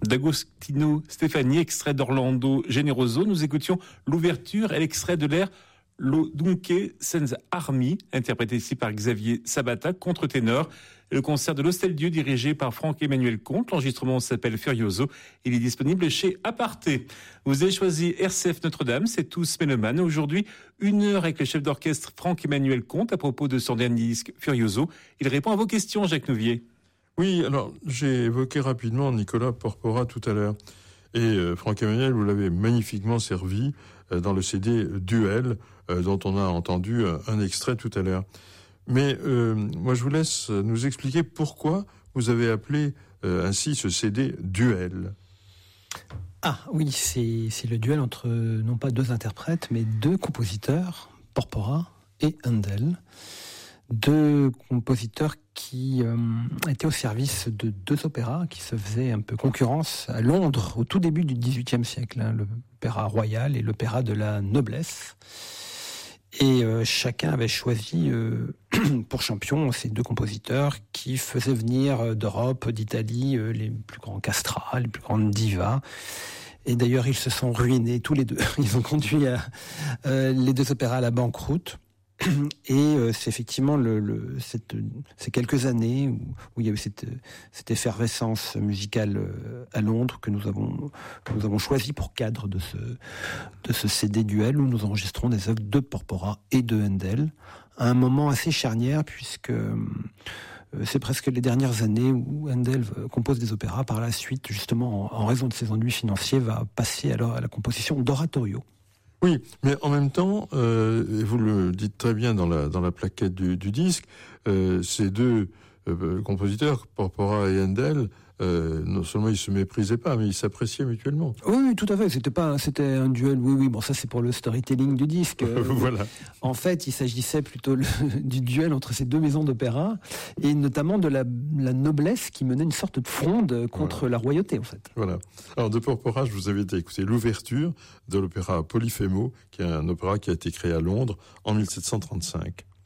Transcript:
d'Agostino Stefani, extrait d'Orlando Generoso. Nous écoutions l'ouverture et l'extrait de l'air Lo Dunque Senza Armi, interprété ici par Xavier Sabata, contre-ténor. Le concert de l'Hostel-Dieu dirigé par Franck-Emmanuel Comte. L'enregistrement s'appelle Furioso. Il est disponible chez Aparté. Vous avez choisi RCF Notre-Dame, c'est tous mélomanes. Aujourd'hui, 1 heure avec le chef d'orchestre Franck-Emmanuel Comte à propos de son dernier disque Furioso. Il répond à vos questions, Jacques Nouvier. Oui, alors j'ai évoqué rapidement Nicolas Porpora tout à l'heure. Et Franck-Emmanuel, vous l'avez magnifiquement servi dans le CD Duel, dont on a entendu un extrait tout à l'heure. Mais moi, je vous laisse nous expliquer pourquoi vous avez appelé ainsi ce CD Duel. Ah oui, c'est le duel entre non pas 2 interprètes, mais 2 compositeurs, Porpora et Handel. 2 compositeurs qui étaient au service de 2 opéras qui se faisaient un peu concurrence à Londres au tout début du XVIIIe siècle, l'opéra royal et l'opéra de la noblesse. Et chacun avait choisi pour champion ces 2 compositeurs qui faisaient venir d'Europe, d'Italie, les plus grands castrats, les plus grandes divas. Et d'ailleurs, ils se sont ruinés tous les 2. Ils ont conduit les 2 opéras à la banqueroute. Et c'est effectivement ces quelques années où il y a eu cette effervescence musicale à Londres que nous avons choisi pour cadre de ce CD Duel où nous enregistrons des œuvres de Porpora et de Handel à un moment assez charnière puisque c'est presque les dernières années où Handel compose des opéras. Par la suite, justement, en raison de ses ennuis financiers, va passer alors à la composition d'oratorio. Oui, mais en même temps, et vous le dites très bien dans la plaquette du disque, ces 2 compositeurs, Porpora et Handel, non seulement ils se méprisaient pas, mais ils s'appréciaient mutuellement. Oui, tout à fait. C'était un duel. Oui. Bon, ça c'est pour le storytelling du disque. Voilà. En fait, il s'agissait plutôt du duel entre ces 2 maisons d'opéra et notamment de la noblesse qui menait une sorte de fronde contre la royauté, en fait. Voilà. Alors de Porpora, je vous invite à écouter l'ouverture de l'opéra Polyphémo, qui est un opéra qui a été créé à Londres en 1735.